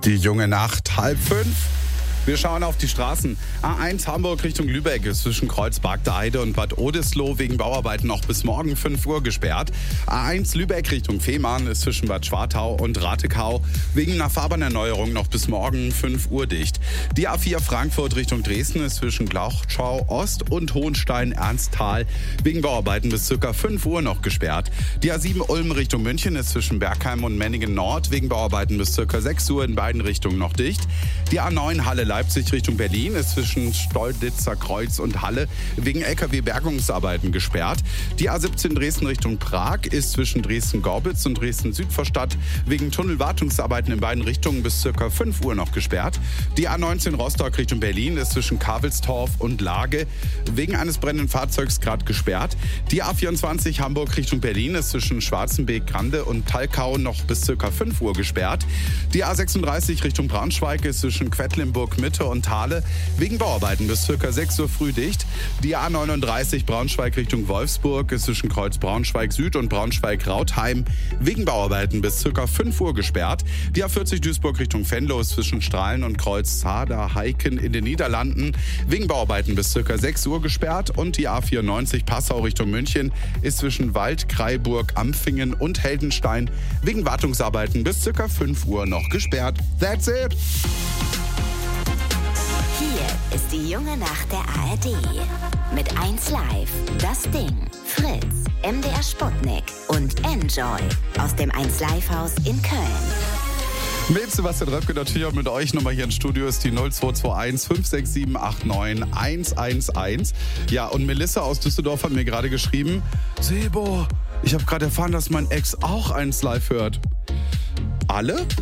Die junge Nacht, 4:30. Wir schauen auf die Straßen. A1 Hamburg Richtung Lübeck ist zwischen Kreuz Bargteheide und Bad Oldesloe wegen Bauarbeiten noch bis morgen 5 Uhr gesperrt. A1 Lübeck Richtung Fehmarn ist zwischen Bad Schwartau und Ratekau wegen einer Fahrbahnerneuerung noch bis morgen 5 Uhr dicht. Die A4 Frankfurt Richtung Dresden ist zwischen Glauchau Ost und Hohenstein-Ernsthal wegen Bauarbeiten bis ca. 5 Uhr noch gesperrt. Die A7 Ulm Richtung München ist zwischen Bergheim und Menningen Nord wegen Bauarbeiten bis ca. 6 Uhr in beiden Richtungen noch dicht. Die A9 Halle Leipzig Richtung Berlin ist zwischen Stolditzer Kreuz und Halle wegen LKW-Bergungsarbeiten gesperrt. Die A17 Dresden Richtung Prag ist zwischen Dresden-Gorbitz und Dresden-Südvorstadt wegen Tunnelwartungsarbeiten in beiden Richtungen bis ca. 5 Uhr noch gesperrt. Die A19 Rostock Richtung Berlin ist zwischen Kavelstorf und Lage wegen eines brennenden Fahrzeugs gerade gesperrt. Die A24 Hamburg Richtung Berlin ist zwischen Schwarzenbeek-Grande und Talkau noch bis ca. 5 Uhr gesperrt. Die A36 Richtung Braunschweig ist zwischen Quedlinburg Mitte und Thale wegen Bauarbeiten bis ca. 6 Uhr früh dicht. Die A39 Braunschweig Richtung Wolfsburg ist zwischen Kreuz Braunschweig Süd und Braunschweig Rautheim wegen Bauarbeiten bis ca. 5 Uhr gesperrt. Die A40 Duisburg Richtung Venlo ist zwischen Strahlen und Kreuz Zader-Heiken in den Niederlanden wegen Bauarbeiten bis ca. 6 Uhr gesperrt. Und die A94 Passau Richtung München ist zwischen Wald, Kreiburg, Ampfingen und Heldenstein wegen Wartungsarbeiten bis ca. 5 Uhr noch gesperrt. That's it! Hier ist die junge Nacht der ARD. Mit 1 Live, Das Ding, Fritz, MDR Sputnik und Enjoy aus dem 1 Live Haus in Köln. Mit Sebastian Röpke natürlich auch mit euch nochmal hier im Studio ist die 0221 567 89 111. Ja, und Melissa aus Düsseldorf hat mir gerade geschrieben, Sebo, ich habe gerade erfahren, dass mein Ex auch 1 Live hört. Alle?